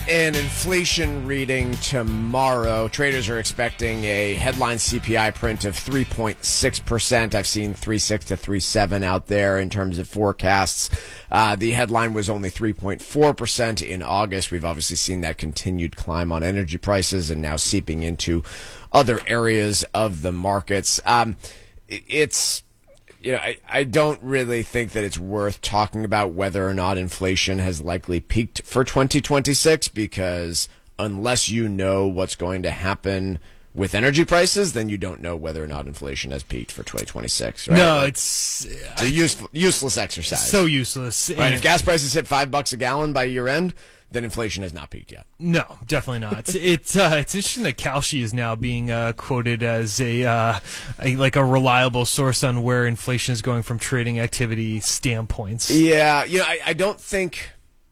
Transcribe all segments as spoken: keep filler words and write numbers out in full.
an inflation reading tomorrow. Traders are expecting a headline C P I print of three point six percent. I've seen three point six to three point seven out there in terms of forecasts. Uh, the headline was only three point four percent in August. We've obviously seen that continued climb on energy prices and now seeping into other areas of the markets. Um, it's... You know, I, I don't really think that it's worth talking about whether or not inflation has likely peaked for twenty twenty-six, because unless you know what's going to happen with energy prices, then you don't know whether or not inflation has peaked for twenty twenty-six. Right? No, like, it's, it's a useful, useless exercise. So useless. Right? If gas prices hit five bucks a gallon by year end, then inflation has not peaked yet. No, definitely not. It's it's, uh, it's interesting that Kalshi is now being uh, quoted as a, uh, a like a reliable source on where inflation is going from trading activity standpoints. Yeah, you know, I, I don't think.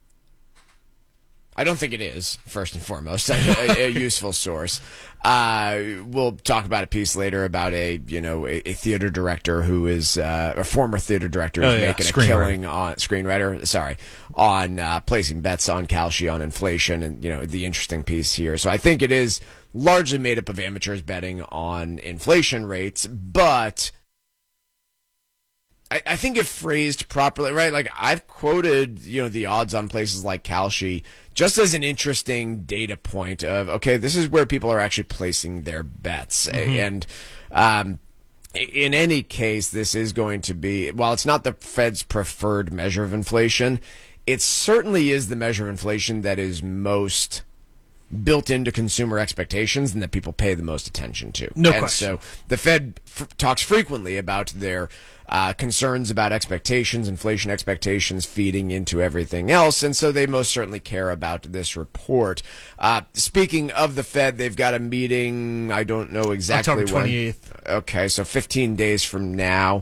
I don't think it is, first and foremost, a, a useful source. Uh, we'll talk about a piece later about a, you know, a, a theater director who is, uh, a former theater director who's oh, yeah. making a killing on, screenwriter, sorry, on, uh, placing bets on Kalshi on inflation and, you know, the interesting piece here. So I think it is largely made up of amateurs betting on inflation rates, but I, I think if phrased properly, right, like I've quoted, you know, the odds on places like Kalshi just as an interesting data point of, okay, this is where people are actually placing their bets. Mm-hmm. And um, in any case, this is going to be, while it's not the Fed's preferred measure of inflation, it certainly is the measure of inflation that is most built into consumer expectations and that people pay the most attention to. No and question. So the Fed f- talks frequently about their uh, concerns about expectations, inflation expectations feeding into everything else, and so they most certainly care about this report. Uh, speaking of the Fed, they've got a meeting, I don't know exactly October when. twenty-eighth. Okay, so fifteen days from now.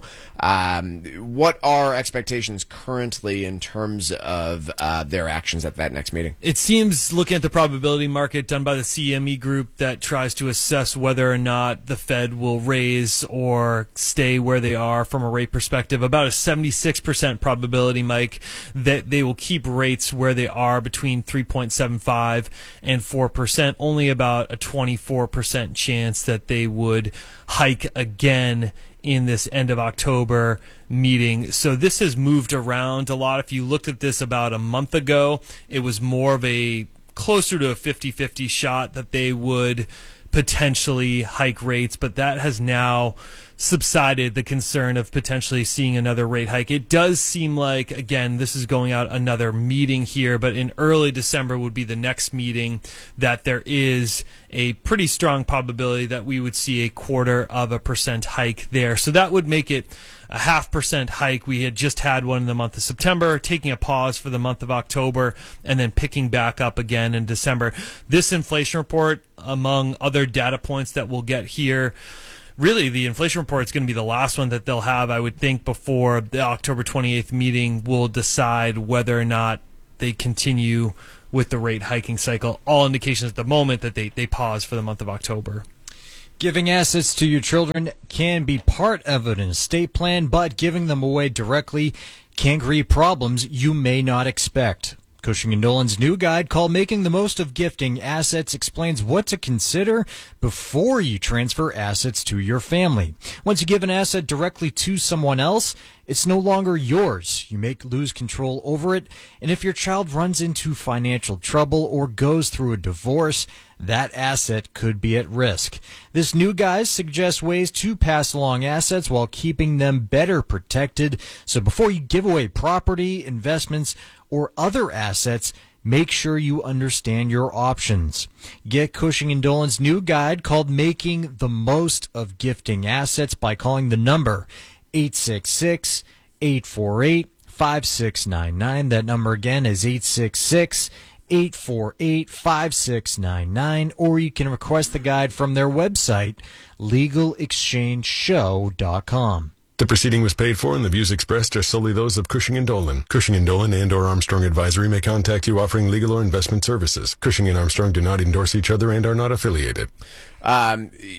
Um, what are expectations currently in terms of uh, their actions at that next meeting? It seems, looking at the probability market done by the C M E group that tries to assess whether or not the Fed will raise or stay where they are from a rate perspective, about a seventy-six percent probability, Mike, that they will keep rates where they are between three point seven five and four percent. Only about a twenty-four percent chance that they would hike again in this end of October meeting. So this has moved around a lot. If you looked at this about a month ago, it was more of a closer to a fifty-fifty shot that they would potentially hike rates, but that has now subsided, the concern of potentially seeing another rate hike. It does seem like, again, this is going out another meeting here, but in early December would be the next meeting, that there is a pretty strong probability that we would see a quarter of a percent hike there. So that would make it a half percent hike. We had just had one in the month of September, taking a pause for the month of October, and then picking back up again in December. This inflation report, among other data points that we'll get here, really, the inflation report is going to be the last one that they'll have, I would think, before the October twenty-eighth meeting will decide whether or not they continue with the rate hiking cycle. All indications at the moment that they, they pause for the month of October. Giving assets to your children can be part of an estate plan, but giving them away directly can create problems you may not expect. Cushing and Dolan's new guide called Making the Most of Gifting Assets explains what to consider before you transfer assets to your family. Once you give an asset directly to someone else, it's no longer yours. You may lose control over it, and if your child runs into financial trouble or goes through a divorce, that asset could be at risk. This new guide suggests ways to pass along assets while keeping them better protected. So before you give away property, investments, or other assets, make sure you understand your options. Get Cushing and Dolan's new guide called Making the Most of Gifting Assets by calling the number eight six six, eight four eight, five six nine nine. That number again is eight six six, eight four eight, five six nine nine, or you can request the guide from their website, legal exchange show dot com. The proceeding was paid for and the views expressed are solely those of Cushing and Dolan. Cushing and Dolan and or Armstrong Advisory may contact you offering legal or investment services. Cushing and Armstrong do not endorse each other and are not affiliated. Um,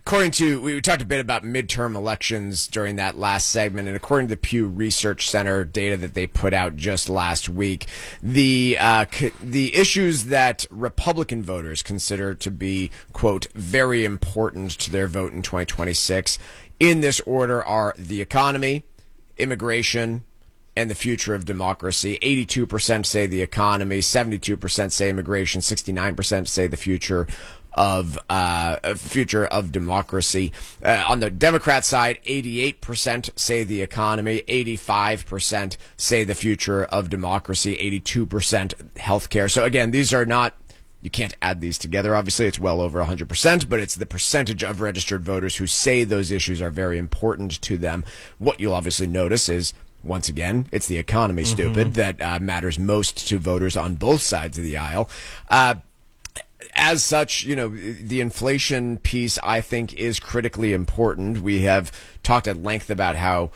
according to, we talked a bit about midterm elections during that last segment, and according to the Pew Research Center data that they put out just last week, the uh, c- the issues that Republican voters consider to be, quote, very important to their vote in twenty twenty-six, in this order are the economy, immigration, and the future of democracy. eighty-two percent say the economy, seventy-two percent say immigration, sixty-nine percent say the future of uh future of democracy. Uh, on the Democrat side, eighty-eight percent say the economy, eighty-five percent say the future of democracy, eighty-two percent healthcare. So again, these are not, you can't add these together. Obviously, it's well over one hundred percent, but it's the percentage of registered voters who say those issues are very important to them. What you'll obviously notice is, once again, it's the economy, stupid, mm-hmm. that uh, matters most to voters on both sides of the aisle. Uh, as such, you know, the inflation piece, I think, is critically important. We have talked at length about how,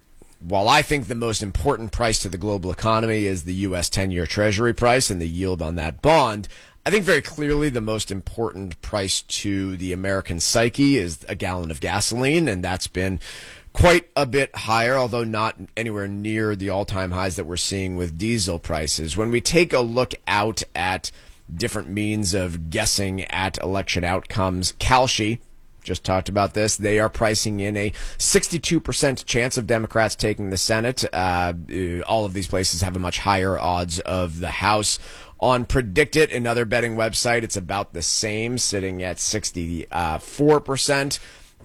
while I think the most important price to the global economy is the U S ten-year Treasury price and the yield on that bond, I think very clearly the most important price to the American psyche is a gallon of gasoline, and that's been quite a bit higher, although not anywhere near the all-time highs that we're seeing with diesel prices. When we take a look out at different means of guessing at election outcomes, Kalshi just talked about this. They are pricing in a sixty-two percent chance of Democrats taking the Senate. Uh, all of these places have a much higher odds of the House. On Predictit, another betting website, it's about the same, sitting at sixty-four percent.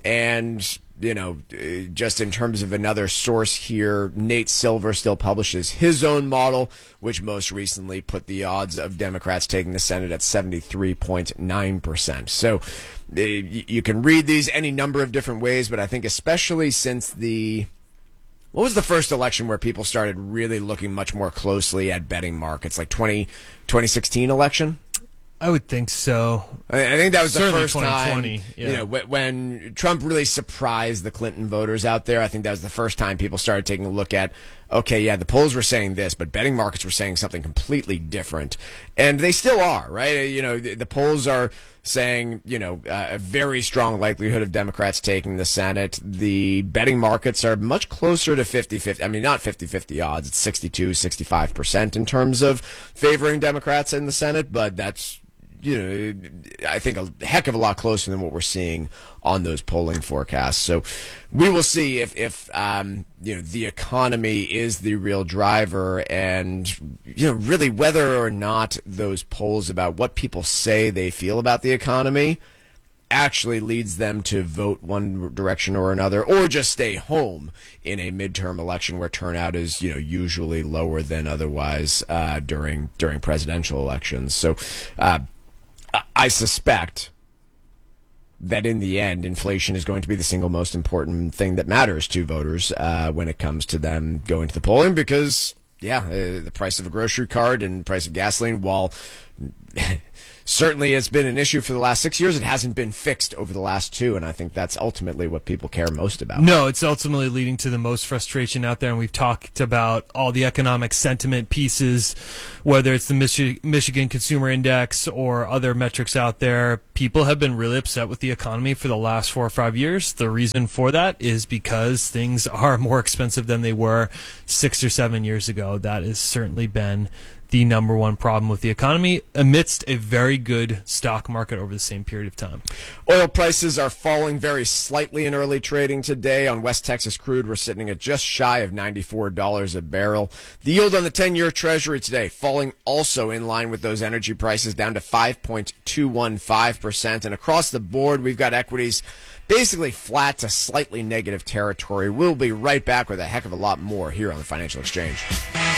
And, you know, just in terms of another source here, Nate Silver still publishes his own model, which most recently put the odds of Democrats taking the Senate at seventy-three point nine percent. So uh, you can read these any number of different ways, but I think especially since the... What was the first election where people started really looking much more closely at betting markets? Like twenty, twenty sixteen election? I would think so. I think that was Certainly the first time, yeah. you know, when Trump really surprised the Clinton voters out there. I think that was the first time people started taking a look at, okay, yeah, the polls were saying this, but betting markets were saying something completely different. And they still are, right? You know, the, the polls are saying, you know, uh, a very strong likelihood of Democrats taking the Senate. The betting markets are much closer to fifty-fifty. I mean, not fifty-fifty odds. It's sixty-two, sixty-five percent in terms of favoring Democrats in the Senate, but that's, you know, I think a heck of a lot closer than what we're seeing on those polling forecasts. So we will see if, if um, you know, the economy is the real driver, and, you know, really whether or not those polls about what people say they feel about the economy actually leads them to vote one direction or another, or just stay home in a midterm election where turnout is, you know, usually lower than otherwise uh, during during presidential elections. So uh, I suspect that in the end, inflation is going to be the single most important thing that matters to voters uh, when it comes to them going to the polling, because, yeah, uh, the price of a grocery card and the price of gasoline, while certainly it's been an issue for the last six years, it hasn't been fixed over the last two, and I think that's ultimately what people care most about. No, it's ultimately leading to the most frustration out there, and we've talked about all the economic sentiment pieces, whether it's the Michi- Michigan Consumer Index or other metrics out there. People have been really upset with the economy for the last four or five years. The reason for that is because things are more expensive than they were six or seven years ago. That has certainly been the number one problem with the economy amidst a very good stock market over the same period of time. Oil prices are falling very slightly in early trading today. On West Texas crude, we're sitting at just shy of ninety-four dollars a barrel. The yield on the ten-year Treasury today falling also in line with those energy prices, down to five point two one five percent. And across the board, we've got equities basically flat to slightly negative territory. We'll be right back with a heck of a lot more here on the Financial Exchange.